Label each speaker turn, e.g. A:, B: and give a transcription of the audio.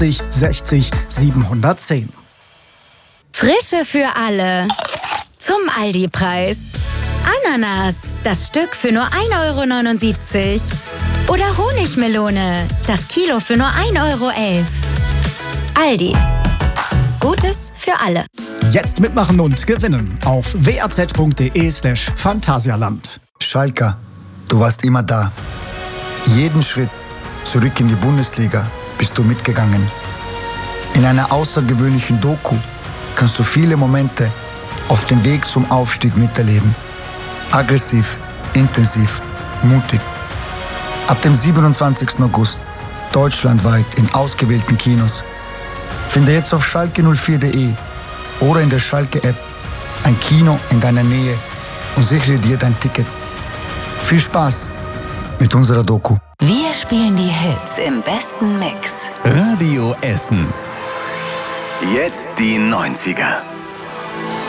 A: 60 710.
B: Frische für alle. Zum Aldi-Preis. Ananas, das Stück für nur 1,79 € Oder Honigmelone, das Kilo für nur 1,11 €. Aldi. Gutes für alle.
A: Jetzt mitmachen und gewinnen auf waz.de/Phantasialand.
C: Schalker, du warst immer da. Jeden Schritt zurück in die Bundesliga bist du mitgegangen. In einer außergewöhnlichen Doku kannst du viele Momente auf dem Weg zum Aufstieg miterleben. Aggressiv, intensiv, mutig. Ab dem 27. August deutschlandweit in ausgewählten Kinos. Finde jetzt auf schalke04.de oder in der Schalke-App ein Kino in deiner Nähe und sichere dir dein Ticket. Viel Spaß mit unserer Doku.
D: Wir spielen die Hits im besten Mix.
E: Radio Essen. Jetzt die 90er.